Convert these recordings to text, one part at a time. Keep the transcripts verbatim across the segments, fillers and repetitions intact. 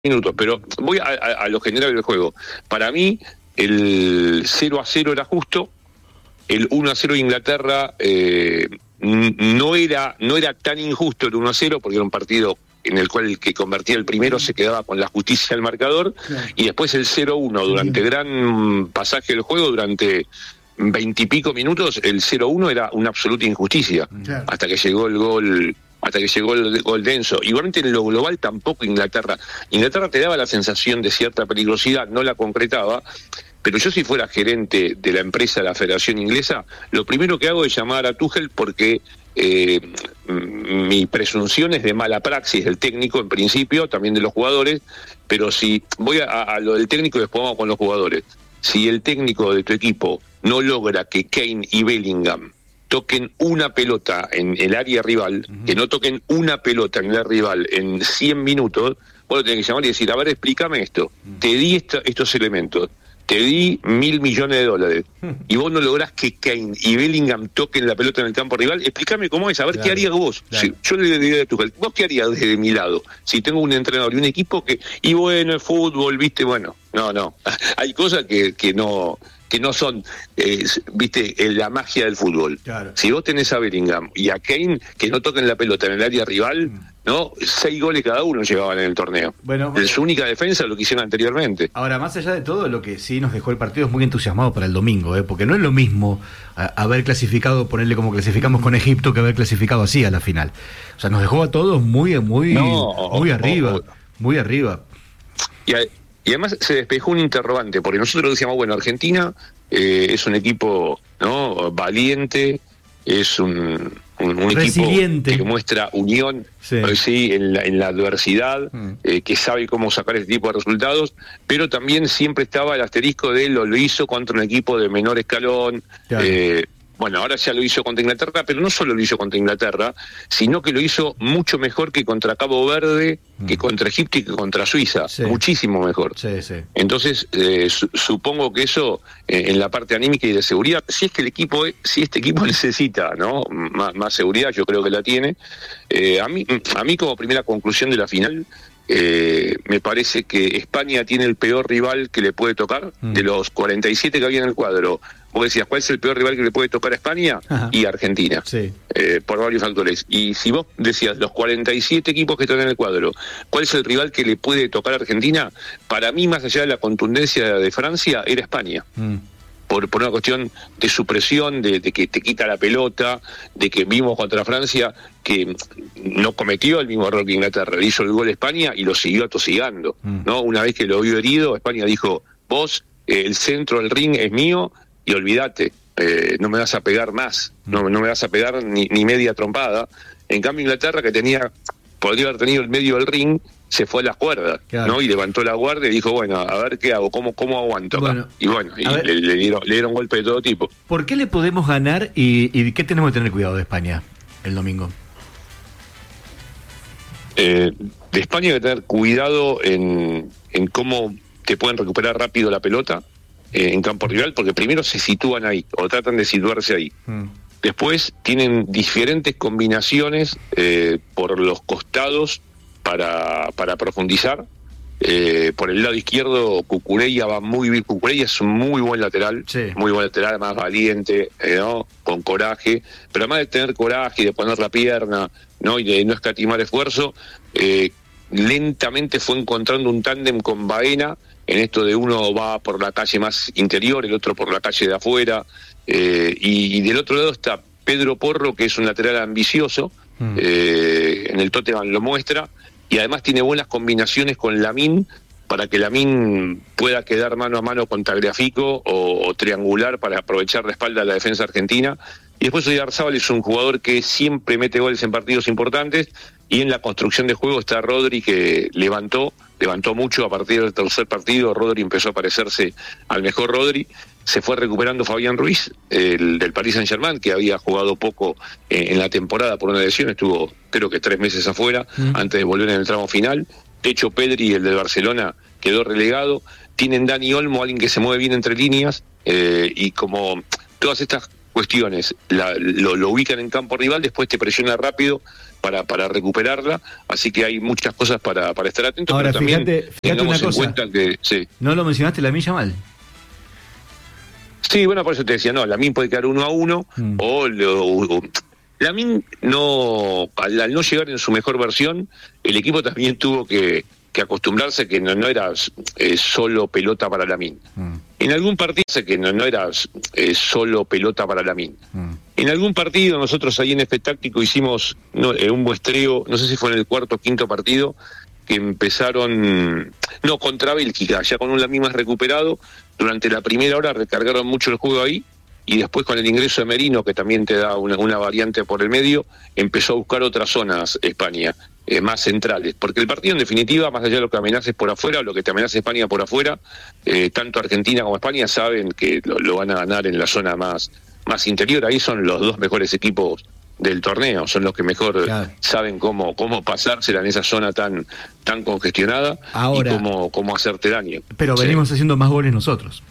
minutos, pero voy a, a, a lo general del juego. Para mí, el cero a cero era justo, el uno a cero de Inglaterra eh, no era no era tan injusto el uno a cero, porque era un partido en el cual el que convertía el primero se quedaba con la justicia del marcador, claro. Y después el cero uno, durante gran pasaje del juego, durante veintipico minutos, el cero uno era una absoluta injusticia, claro. hasta que llegó el gol... hasta que llegó el gol denso. Igualmente en lo global tampoco Inglaterra. Inglaterra te daba la sensación de cierta peligrosidad, no la concretaba, pero yo si fuera gerente de la empresa de la Federación Inglesa, lo primero que hago es llamar a Tuchel porque eh, mi presunción es de mala praxis del técnico en principio, también de los jugadores, pero si voy a, a lo del técnico y después vamos con los jugadores. Si el técnico de tu equipo no logra que Kane y Bellingham toquen una pelota en el área rival, uh-huh. que no toquen una pelota en el área rival en cien minutos, vos lo tenés que llamar y decir, a ver, explícame esto, uh-huh. te di esta, estos elementos, te di mil millones de dólares, uh-huh. y vos no lográs que Kane y Bellingham toquen la pelota en el campo rival, explícame cómo es, a ver, claro, qué harías vos. Claro. Si, yo le diría a tu vos qué harías desde mi lado, si tengo un entrenador y un equipo que, y bueno, el fútbol, viste, bueno, no, no, hay cosas que, que no... que no son, eh, viste, la magia del fútbol. Claro. Si vos tenés a Bellingham y a Kane, que no toquen la pelota en el área rival, mm. ¿no? Seis goles cada uno llevaban en el torneo. Bueno, en su única defensa lo que hicieron anteriormente. Ahora, más allá de todo, lo que sí nos dejó el partido es muy entusiasmado para el domingo, ¿eh? Porque no es lo mismo a, haber clasificado, ponerle como clasificamos con Egipto, que haber clasificado así a la final. O sea, nos dejó a todos muy, muy, no, muy arriba, oh, oh. muy arriba. Y a, Y además se despejó un interrogante, porque nosotros decíamos, bueno, Argentina eh, es un equipo, ¿no?, valiente, es un, un, un equipo que muestra unión, sí. Sí, en, la, en la adversidad, mm. eh, que sabe cómo sacar este tipo de resultados, pero también siempre estaba el asterisco de lo, lo hizo contra un equipo de menor escalón, claro. eh, Bueno, ahora ya lo hizo contra Inglaterra, pero no solo lo hizo contra Inglaterra, sino que lo hizo mucho mejor que contra Cabo Verde, mm. que contra Egipto y que contra Suiza. Sí. Muchísimo mejor. Sí, sí. Entonces, eh, su, supongo que eso, eh, en la parte anímica y de seguridad, si es que el equipo, si este equipo necesita, ¿no?, más, más seguridad, yo creo que la tiene. Eh, a mí, a mí como primera conclusión de la final, Eh, me parece que España tiene el peor rival que le puede tocar, mm. de los cuarenta y siete que había en el cuadro. Vos decías, ¿cuál es el peor rival que le puede tocar a España? Ajá. Y Argentina, sí. eh, por varios factores. Y si vos decías, los cuarenta y siete equipos que están en el cuadro, ¿cuál es el rival que le puede tocar a Argentina? Para mí, más allá de la contundencia de Francia, era España. Mm. Por, por una cuestión de supresión, de, de que te quita la pelota, de que vimos contra Francia que no cometió el mismo error que Inglaterra, le hizo el gol a España y lo siguió atosigando, mm. ¿no? Una vez que lo vio herido, España dijo, vos, eh, el centro del ring es mío y olvídate, eh, no me vas a pegar más, mm. no, no me vas a pegar ni, ni media trompada. En cambio Inglaterra, que tenía, podría haber tenido el medio del ring, se fue a las cuerdas, claro. ¿no? Y levantó la guardia y dijo, bueno, a ver qué hago, cómo, cómo aguanto acá. Bueno, y bueno, y le, le, dieron, le dieron golpe de todo tipo. ¿Por qué le podemos ganar y, y qué tenemos que tener cuidado de España el domingo? Eh, de España hay que tener cuidado en, en cómo te pueden recuperar rápido la pelota eh, en campo rival, porque primero se sitúan ahí, o tratan de situarse ahí. Mm. Después tienen diferentes combinaciones eh, por los costados, Para, para profundizar. Eh, por el lado izquierdo, Cucurella va muy bien. Cucurella es un muy buen lateral, sí. muy buen lateral, más valiente, eh, ¿no?, con coraje. Pero además de tener coraje y de poner la pierna, ¿no?, y de no escatimar esfuerzo, eh, lentamente fue encontrando un tándem con Baena. En esto de uno va por la calle más interior, el otro por la calle de afuera. Eh, y, y del otro lado está Pedro Porro, que es un lateral ambicioso. Mm. Eh, en el Tottenham lo muestra. Y además tiene buenas combinaciones con Lamine para que Lamine pueda quedar mano a mano con Tagliafico o, o triangular para aprovechar la espalda de la defensa argentina. Y después Oyarzábal es un jugador que siempre mete goles en partidos importantes, y en la construcción de juego está Rodri, que levantó, levantó mucho a partir del tercer partido. Rodri empezó a parecerse al mejor Rodri. Se fue recuperando Fabián Ruiz, el del Paris Saint-Germain, que había jugado poco eh, en la temporada por una lesión, estuvo creo que tres meses afuera, mm. antes de volver en el tramo final. De hecho, Pedri, el del Barcelona, quedó relegado. Tienen Dani Olmo, alguien que se mueve bien entre líneas, eh, y como todas estas cuestiones la, lo, lo ubican en campo rival, después te presiona rápido, para para recuperarla, así que hay muchas cosas para, para estar atentos. Ahora, pero también fíjate, fíjate tengamos una cosa, en cuenta que sí. No lo mencionaste, Lamine Yamal. Sí, bueno, por eso te decía, no, Lamine puede quedar uno a uno, mm. o, lo, o Lamine no, al, al no llegar en su mejor versión, el equipo también tuvo que, que acostumbrarse que no, no era eh, solo pelota para Lamine. Mm. En algún partido que no, no era eh, solo pelota para Lamine. Mm. En algún partido nosotros ahí en F Táctico hicimos no, eh, un muestreo, no sé si fue en el cuarto o quinto partido, que empezaron, no, contra Bélgica, ya con un Lamine más recuperado, durante la primera hora recargaron mucho el juego ahí, y después con el ingreso de Merino, que también te da una, una variante por el medio, empezó a buscar otras zonas España, eh, más centrales, porque el partido en definitiva, más allá de lo que amenaces por afuera, o lo que te amenace España por afuera, eh, tanto Argentina como España saben que lo, lo van a ganar en la zona más, más interior. Ahí son los dos mejores equipos del torneo, son los que mejor claro. saben cómo cómo pasársela en esa zona tan tan congestionada. Ahora, y cómo, cómo hacerte daño. Pero venimos sí. haciendo más goles nosotros.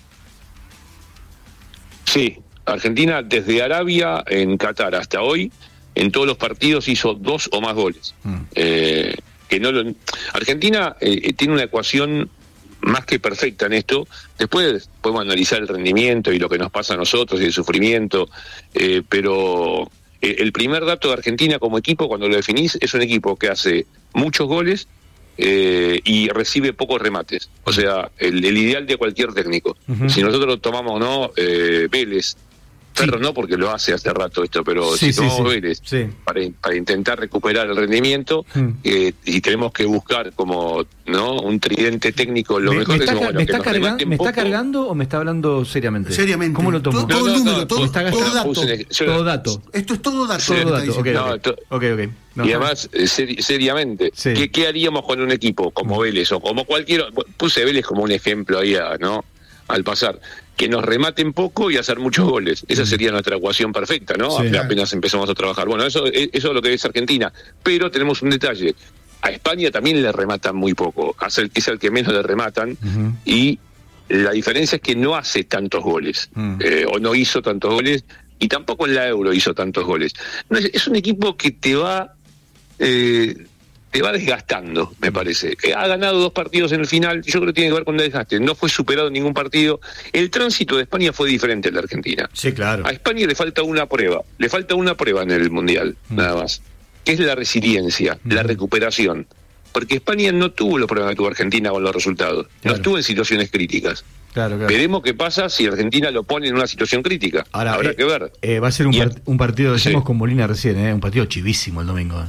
Sí, Argentina desde Arabia, en Qatar hasta hoy, en todos los partidos hizo dos o más goles. Mm. Eh, que no lo, Argentina eh, tiene una ecuación más que perfecta en esto. Después podemos analizar el rendimiento y lo que nos pasa a nosotros y el sufrimiento, eh, pero eh, el primer dato de Argentina como equipo, cuando lo definís, es un equipo que hace muchos goles eh, y recibe pocos remates. O sea, el, el ideal de cualquier técnico. Uh-huh. Si nosotros tomamos, ¿no? Eh, Vélez, Ferro sí. no, porque lo hace hace rato esto, pero sí, si tomamos sí, sí. Vélez sí. Para, para intentar recuperar el rendimiento, mm. eh, y tenemos que buscar como, ¿no? Un tridente técnico lo me, mejor. ¿Me, está, bueno, me, está, carga, ¿me está cargando o me está hablando seriamente? Seriamente. ¿Cómo lo tomo? Todo, todo no, el número, no, no, todo, está todo dato. Puse, yo, todo dato. Esto es todo dato. Todo dato, okay, no, okay. To, okay, okay. No, y además, seri- seriamente, sí. ¿qué, ¿qué haríamos con un equipo como mm. Vélez o como cualquier... Puse Vélez como un ejemplo ahí, ¿no? Al pasar, que nos rematen poco y hacer muchos goles. Esa sería nuestra ecuación perfecta, ¿no? Sí. Apenas empezamos a trabajar. Bueno, eso, eso es lo que es Argentina. Pero tenemos un detalle. A España también le rematan muy poco. Hace el, es el que menos le rematan. Uh-huh. Y la diferencia es que no hace tantos goles. Uh-huh. Eh, o no hizo tantos goles. Y tampoco en la Euro hizo tantos goles. No, es, es un equipo que te va... Eh, te va desgastando, me parece. Ha ganado dos partidos en el final, yo creo que tiene que ver con el desgaste. No fue superado en ningún partido. El tránsito de España fue diferente al de Argentina. Sí, claro. A España le falta una prueba, le falta una prueba en el Mundial, mm. nada más, que es la resiliencia, mm. la recuperación. Porque España no tuvo los problemas que tuvo Argentina con los resultados, claro. no estuvo en situaciones críticas. Claro, claro. Veremos qué pasa si Argentina lo pone en una situación crítica. Ahora, Habrá eh, que ver. Eh, va a ser un, part- un partido, decimos sí. con Molina recién, eh, un partido chivísimo el domingo. Eh.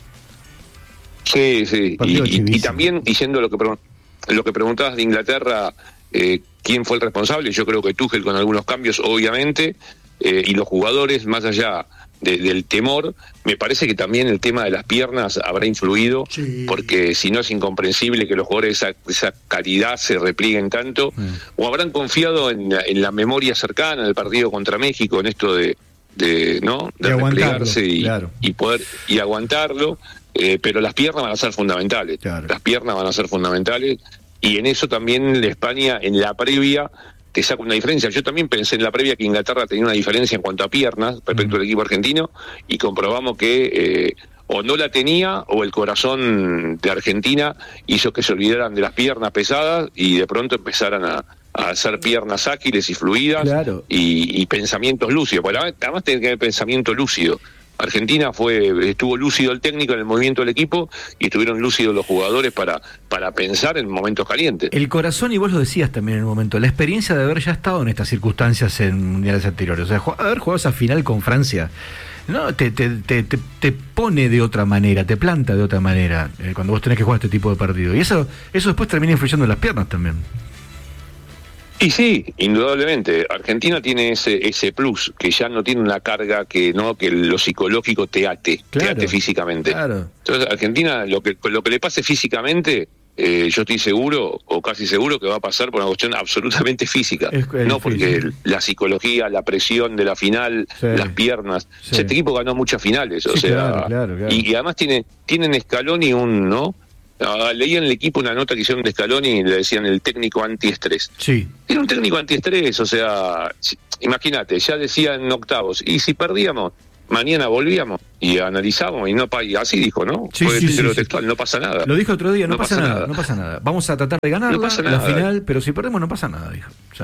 Sí, sí, y, y, y también diciendo lo que lo que preguntabas de Inglaterra, eh, quién fue el responsable. Yo creo que Tuchel con algunos cambios, obviamente, eh, y los jugadores, más allá de, del temor, me parece que también el tema de las piernas habrá influido, sí. porque si no es incomprensible que los jugadores de esa, esa calidad se replieguen tanto, mm. o habrán confiado en, en la memoria cercana del partido contra México, en esto de, de no de, de replegarse y, claro. y poder y aguantarlo. Eh, pero las piernas van a ser fundamentales, claro. las piernas van a ser fundamentales, y en eso también España en la previa te saca una diferencia. Yo también pensé en la previa que Inglaterra tenía una diferencia en cuanto a piernas respecto mm. al equipo argentino, y comprobamos que eh, o no la tenía o el corazón de Argentina hizo que se olvidaran de las piernas pesadas y de pronto empezaran a, a hacer piernas ágiles y fluidas, claro. y, y pensamientos lúcidos, porque además tiene que haber pensamiento lúcido. Argentina fue estuvo lúcido el técnico en el movimiento del equipo y estuvieron lúcidos los jugadores para, para pensar en momentos calientes. El corazón, y vos lo decías también en un momento, la experiencia de haber ya estado en estas circunstancias en mundiales anteriores, o sea, haber jugado esa final con Francia, no te, te, te, te, te pone de otra manera, te planta de otra manera eh, cuando vos tenés que jugar este tipo de partido, y eso, eso después termina influyendo en las piernas también. Y sí, indudablemente, Argentina tiene ese ese plus, que ya no tiene una carga que no que lo psicológico te ate, claro, te ate físicamente. Claro. Entonces, Argentina, lo que lo que le pase físicamente, eh, yo estoy seguro, o casi seguro, que va a pasar por una cuestión absolutamente física. Es, es no porque el, la psicología, la presión de la final, sí. las piernas. Sí. Este equipo ganó muchas finales, o sí, sea, claro, claro, claro. Y, y además tiene tienen Scaloni un, ¿no? Uh, leí en el equipo una nota que hicieron de Scaloni y le decían el técnico antiestrés. Sí. Era un técnico antiestrés, o sea, imagínate, ya decían en octavos, y si perdíamos, mañana volvíamos y analizamos y no y así dijo, ¿no? Sí, Fue sí, sí, lo sí, textual, sí. no pasa nada. Lo dijo otro día, no, no pasa, pasa nada, nada, no pasa nada. Vamos a tratar de ganarla, no pasa la nada. final, pero si perdemos no pasa nada, dijo. Sí.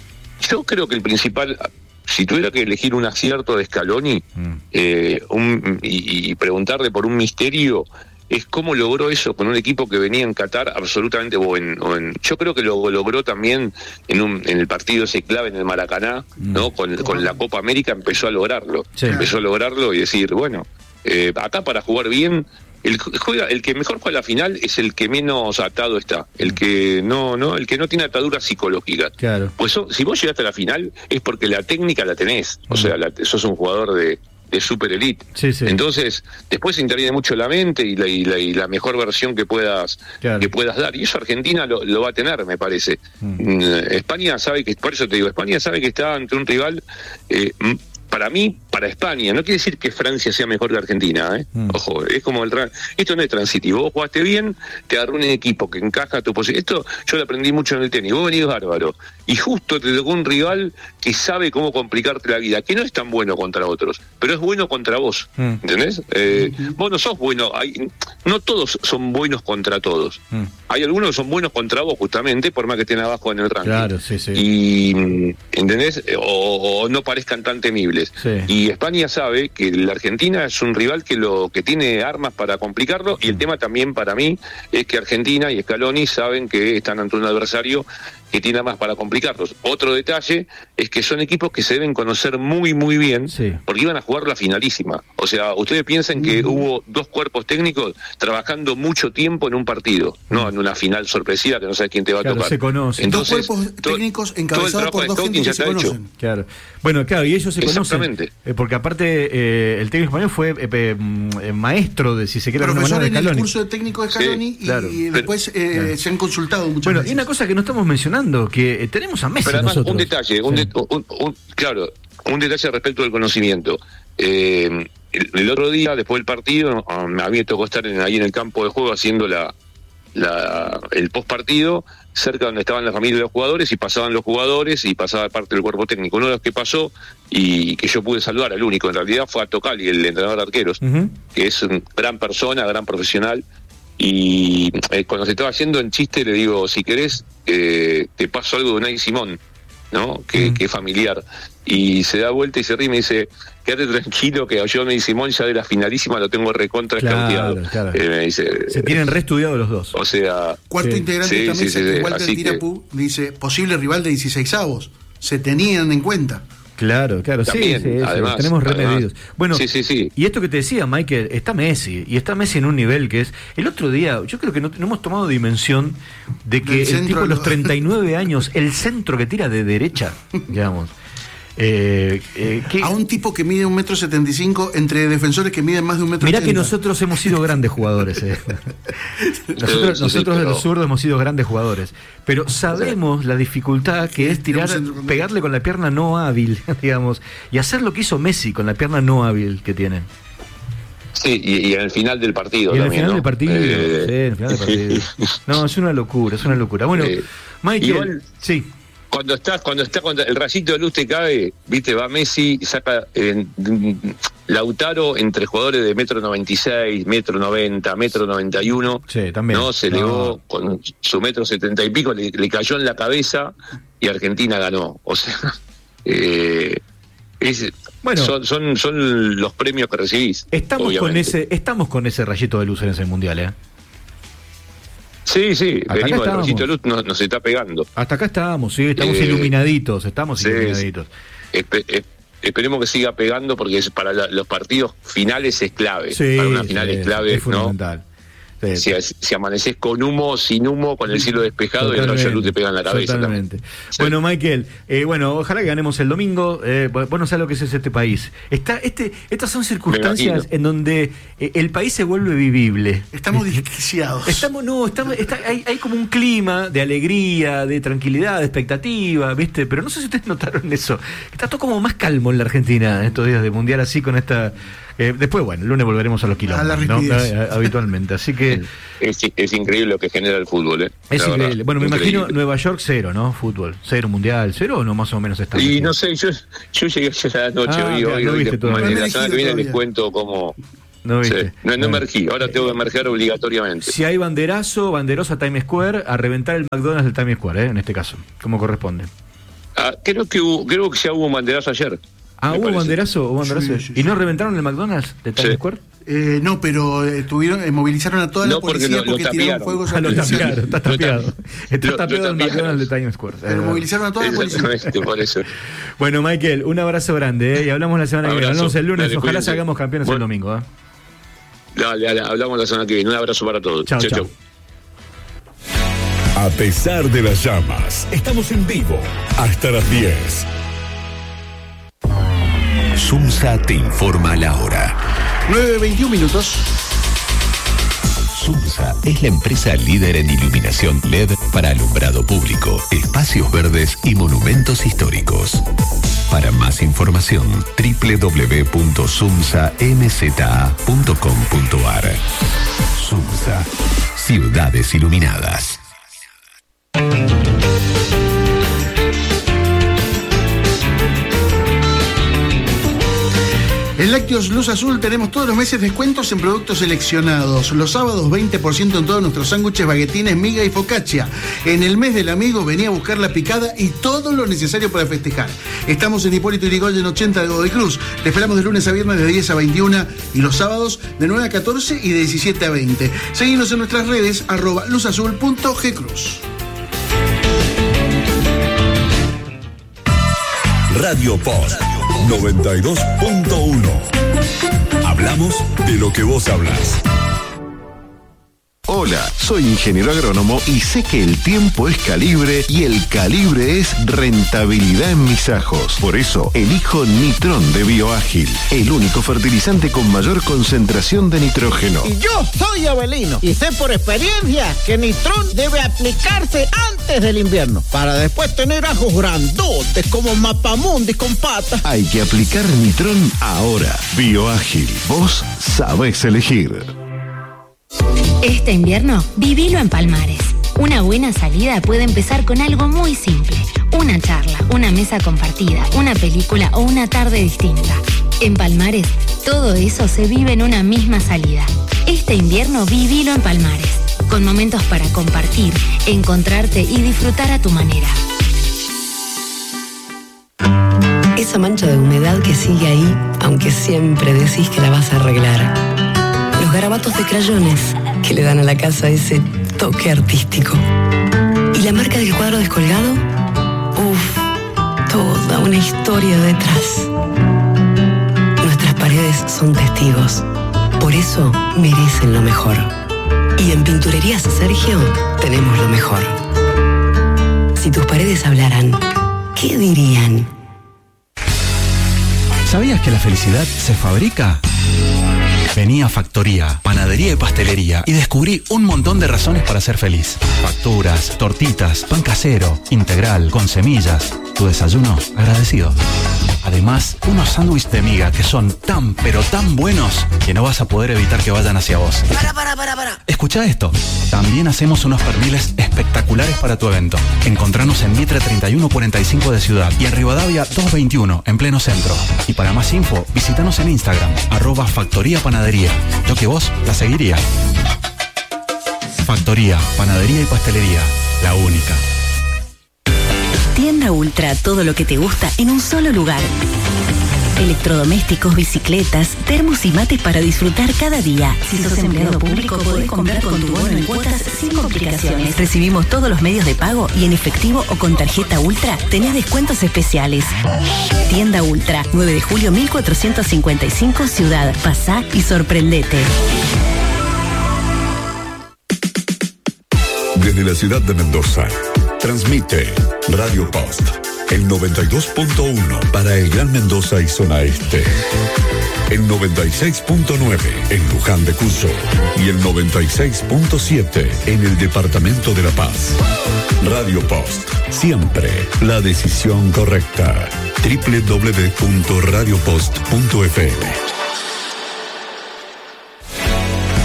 Yo creo que el principal, si tuviera que elegir un acierto de Scaloni mm. eh, un, y, y preguntarle por un misterio, es cómo logró eso con un equipo que venía en Qatar absolutamente o en, o en yo creo que lo logró también en un en el partido ese clave en el Maracaná, mm. ¿no? Con, con la Copa América empezó a lograrlo, sí. empezó a lograrlo y decir, bueno, eh, acá para jugar bien, el juega el que mejor juega la final es el que menos atado está, el que no no el que no tiene ataduras psicológicas. Claro. Pues so, si vos llegaste a la final es porque la técnica la tenés, mm. o sea, la, sos un jugador de de super elite. Sí, sí. Entonces, después interviene mucho la mente y la, y la, y la mejor versión que puedas claro. que puedas dar. Y eso Argentina lo, lo va a tener, me parece. Mm. España sabe que, por eso te digo, España sabe que está ante un rival, eh, para mí, para España. No quiere decir que Francia sea mejor que Argentina, ¿eh? Mm. Ojo, es como el... Esto no es transitivo. Vos jugaste bien, te agarró un equipo que encaja tu posición. Esto yo lo aprendí mucho en el tenis. Vos venís bárbaro. Y justo te tocó un rival que sabe cómo complicarte la vida, que no es tan bueno contra otros, pero es bueno contra vos. Mm. ¿Entendés? Eh, mm. Vos no sos bueno. Hay, no todos son buenos contra todos. Mm. Hay algunos que son buenos contra vos, justamente, por más que estén abajo en el ranking. Claro, sí, sí. Y, ¿entendés? O, o no parezcan tan temibles. Sí. Y España sabe que la Argentina es un rival que lo que tiene armas para complicarlo, y el tema también para mí es que Argentina y Scaloni saben que están ante un adversario que tiene más para complicarlos. Otro detalle es que son equipos que se deben conocer muy muy bien, sí. porque iban a jugar la finalísima. O sea, ustedes piensan que mm. hubo dos cuerpos técnicos trabajando mucho tiempo en un partido, mm. no en una final sorpresiva que no sabes quién te va claro, a tocar. Se conocen. Entonces, dos cuerpos técnicos encabezados por dos gente que se conocen. Claro. Bueno, claro, y ellos se conocen. Eh, porque aparte eh, el técnico español fue eh, eh, maestro de, si se quiere, profesor de en el curso de técnico de Scaloni, sí, y, claro. y después pero, eh, claro. se han consultado muchas bueno, veces. Y una cosa que no estamos mencionando, que tenemos a Messi. Pero además, nosotros. un detalle, un, sí. de, un, un, claro, un detalle respecto del conocimiento. Eh, el, el otro día, después del partido, a mí me tocó estar en, ahí en el campo de juego haciendo la, la el post partido, cerca donde estaban la familia de los jugadores, y pasaban los jugadores y pasaba parte del cuerpo técnico. Uno de los que pasó y que yo pude saludar, el único en realidad, fue a Tocali, el entrenador de arqueros, uh-huh. que es una gran persona, gran profesional. Y eh, cuando se estaba haciendo en chiste le digo, si querés, eh, te paso algo de Unai Simón, ¿no? Que, mm. que es familiar. Y se da vuelta y se ríe y me dice, quédate tranquilo que yo Unai Simón ya de la finalísima lo tengo recontra escauteado. Claro, claro. Eh, me dice, se tienen reestudiados los dos. O sea... Cuarto sí, integrante sí, de esta mesa, sí, sí, Walter Tirapú, que... dice, posible rival de dieciseisavos. Se tenían en cuenta. Claro, claro, también, sí, sí, además, sí, tenemos remedios. Bueno, sí, sí, sí. Y esto que te decía, Michael, está Messi, y está Messi en un nivel que es... El otro día, yo creo que no, no hemos tomado dimensión de que el tipo de los treinta y nueve años, el centro que tira de derecha, digamos... Eh, eh, ¿qué? A un tipo que mide un metro setenta y cinco entre defensores que miden más de un metro mirá ochenta. Que nosotros hemos sido grandes jugadores eh. nosotros, sí, nosotros sí, de pero... los zurdos hemos sido grandes jugadores, pero sabemos la dificultad que es tirar, pegarle con la pierna no hábil, digamos, y hacer lo que hizo Messi con la pierna no hábil que tiene. Sí, y, y en el final del partido y en también, el final ¿no? del partido, eh... sí, en el final del partido. No, es una locura, es una locura. Bueno, eh, Michael, igual... sí. Cuando estás, cuando está, cuando el rayito de luz te cae, viste, va Messi, saca eh, Lautaro entre jugadores de metro noventa y seis, metro noventa, metro noventa y uno. Sí, también. No, se elevó no. con su metro setenta y pico, le, le cayó en la cabeza y Argentina ganó. O sea, eh, es, bueno, son, son, son los premios que recibís. Estamos obviamente. con ese, estamos con ese rayito de luz en ese mundial, ¿eh? Sí, sí, hasta venimos del rayito de luz, nos, nos está pegando. Hasta acá estamos, sí, estamos eh, iluminaditos, estamos sí, iluminaditos. Espe, espe, esperemos que siga pegando porque es para la, los partidos finales es clave. Sí, para una final sí, es clave, es fundamental. ¿no? Sí, si, si amaneces con humo, sin humo, con el cielo despejado y el rayo de luz te pega en la cabeza. Totalmente. Sí. Bueno, Michael, eh, bueno, ojalá que ganemos el domingo. Eh, vos no sabés lo que es este país. Está, este, estas son circunstancias en donde eh, el país se vuelve vivible. Estamos desquiciados. Estamos, no, estamos, está, hay, hay como un clima de alegría, de tranquilidad, de expectativa, ¿viste? Pero no sé si ustedes notaron eso. Está todo como más calmo en la Argentina estos días de mundial, así con esta. Eh, después, bueno, el lunes volveremos a los kilómetros, ¿no? eh, habitualmente. Así que es, es increíble lo que genera el fútbol, ¿eh? Es increíble. Verdad, bueno, me increíble. imagino Nueva York cero, ¿no? Fútbol, cero mundial, cero o no más o menos está. Y no sé, yo, yo llegué ayer a la noche, ah, hoy, hoy, no hoy de, la semana que viene les cuento cómo. No, sí. no, no emergí, ahora tengo que emerger obligatoriamente. Si hay banderazo, banderosa Times Square, a reventar el McDonald's del Times Square, ¿eh? En este caso, como corresponde. Ah, creo que hubo, creo que ya hubo un banderazo ayer. Ah, ¿hubo banderazo? ¿Hubo banderazo? Sí, sí, ¿Y no reventaron el McDonald's de Times sí. Square? Eh, no, pero eh, tuvieron, eh, movilizaron a toda no, la policía porque, lo, porque lo tiraron fuegos ah, lo tapiaron, está tapiado. Está tapiado el McDonald's de Times Square. Pero eh, movilizaron a toda la policía. Por eso. Bueno, Michael, un abrazo grande, ¿eh? Y hablamos la semana que viene. Hablamos el lunes, dale, ojalá cuídense. Salgamos campeones bueno. el domingo, ¿eh? Dale, dale, hablamos la semana que viene. Un abrazo para todos. Chao, chao. chau. A pesar de las llamas, estamos en vivo hasta las diez. Sumsa te informa la hora. nueve veintiún minutos. Sumsa es la empresa líder en iluminación L E D para alumbrado público, espacios verdes y monumentos históricos. Para más información, doble u doble u doble u punto sumsa m z a punto com punto a r. Sumsa, ciudades iluminadas. En Lácteos Luz Azul tenemos todos los meses descuentos en productos seleccionados. Los sábados veinte por ciento en todos nuestros sándwiches, baguetines, miga y focaccia. En el mes del amigo venía a buscar la picada y todo lo necesario para festejar. Estamos en Hipólito Yrigoyen ochenta de Godoy Cruz. Te esperamos de lunes a viernes de diez a veintiuna y los sábados de nueve a catorce y de diecisiete a veinte. Seguinos en nuestras redes arroba luzazul punto g cruz. Radio Post noventa y dos punto uno. Hablamos de lo que vos hablas. Hola, soy ingeniero agrónomo y sé que el tiempo es calibre y el calibre es rentabilidad en mis ajos. Por eso elijo Nitrón de Bioágil, el único fertilizante con mayor concentración de nitrógeno. Y yo soy Avelino y sé por experiencia que Nitrón debe aplicarse antes del invierno para después tener ajos grandotes como mapamundis con patas. Hay que aplicar Nitrón ahora. Bioágil, vos sabés elegir. Este invierno, vivilo en Palmares. Una buena salida puede empezar con algo muy simple. Una charla, una mesa compartida, una película o una tarde distinta. En Palmares, todo eso se vive en una misma salida. Este invierno, vivilo en Palmares. Con momentos para compartir, encontrarte y disfrutar a tu manera. Esa mancha de humedad que sigue ahí, aunque siempre decís que la vas a arreglar. Los garabatos de crayones que le dan a la casa ese toque artístico. ¿Y la marca del cuadro descolgado? Uf, toda una historia detrás. Nuestras paredes son testigos. Por eso merecen lo mejor. Y en Pinturerías Sergio tenemos lo mejor. Si tus paredes hablaran, ¿qué dirían? ¿Sabías que la felicidad se fabrica? Vení a Factoría, Panadería y Pastelería y descubrí un montón de razones para ser feliz. Facturas, tortitas, pan casero, integral, con semillas. Tu desayuno agradecido. Además, unos sándwiches de miga que son tan, pero tan buenos que no vas a poder evitar que vayan hacia vos. Para, para, para, para. Escucha esto. También hacemos unos perniles espectaculares para tu evento. Encontranos en Mitre treinta y uno cuarenta y cinco de Ciudad y en Rivadavia doscientos veintiuno, en pleno centro. Y para más info, visitanos en Instagram, arroba Factoría Panadería. Yo que vos la seguiría. Factoría, Panadería y Pastelería. La única. Tienda Ultra, todo lo que te gusta en un solo lugar. Electrodomésticos, bicicletas, termos y mates para disfrutar cada día. Si sos empleado público, podés comprar con tu bono en cuotas sin complicaciones. Recibimos todos los medios de pago y en efectivo o con tarjeta Ultra tenés descuentos especiales. Tienda Ultra, nueve de julio mil cuatrocientos cincuenta y cinco, Ciudad. Pasá y sorprendete. Desde la ciudad de Mendoza, transmite Radio Post, el noventa y dos punto uno para el Gran Mendoza y zona este, el noventa y seis punto nueve en Luján de Cuyo y el noventa y seis punto siete en el departamento de La Paz. Radio Post, siempre la decisión correcta. doble u doble u doble u punto radio post punto f m.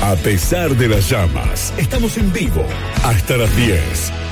A pesar de las llamas, estamos en vivo hasta las diez.